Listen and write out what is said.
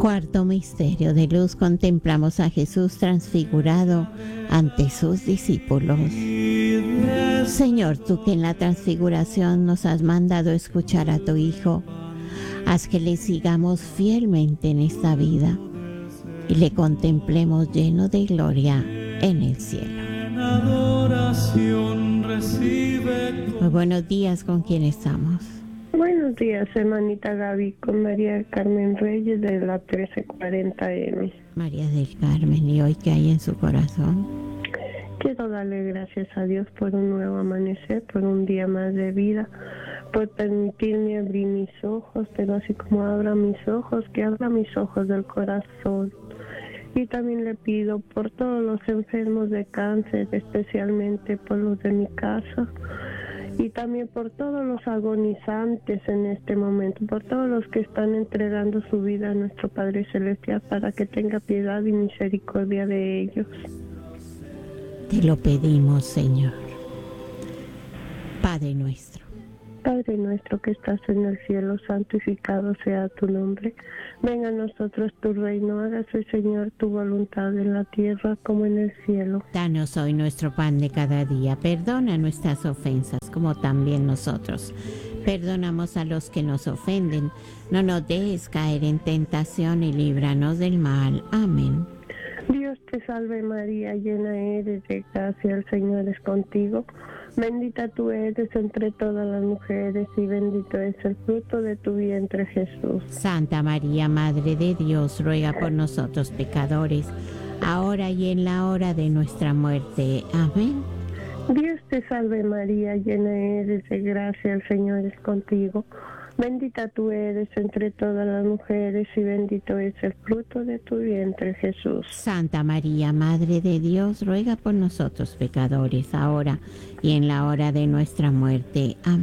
Cuarto misterio de luz, contemplamos a Jesús transfigurado ante sus discípulos. Señor, tú que en la transfiguración nos has mandado escuchar a tu Hijo, haz que le sigamos fielmente en esta vida y le contemplemos lleno de gloria en el cielo. Muy buenos días, ¿con quién estamos? Buenos días, hermanita Gaby, con María del Carmen Reyes de la 1340M. María del Carmen, ¿y hoy qué hay en su corazón? Quiero darle gracias a Dios por un nuevo amanecer, por un día más de vida, por permitirme abrir mis ojos, pero así como abra mis ojos, que abra mis ojos del corazón. Y también le pido por todos los enfermos de cáncer, especialmente por los de mi casa, y también por todos los agonizantes en este momento, por todos los que están entregando su vida a nuestro Padre Celestial para que tenga piedad y misericordia de ellos. Te lo pedimos, Señor. Padre nuestro. Padre nuestro que estás en el cielo, santificado sea tu nombre. Venga a nosotros tu reino, hágase, Señor, tu voluntad en la tierra como en el cielo. Danos hoy nuestro pan de cada día. Perdona nuestras ofensas, como también nosotros perdonamos a los que nos ofenden. No nos dejes caer en tentación y líbranos del mal. Amén. Dios te salve María, llena eres de gracia, el Señor es contigo. Bendita tú eres entre todas las mujeres y bendito es el fruto de tu vientre, Jesús. Santa María, Madre de Dios, ruega por nosotros pecadores, ahora y en la hora de nuestra muerte. Amén. Dios te salve María, llena eres de gracia, el Señor es contigo. Bendita tú eres entre todas las mujeres y bendito es el fruto de tu vientre, Jesús. Santa María, Madre de Dios, ruega por nosotros pecadores, ahora y en la hora de nuestra muerte. Amén.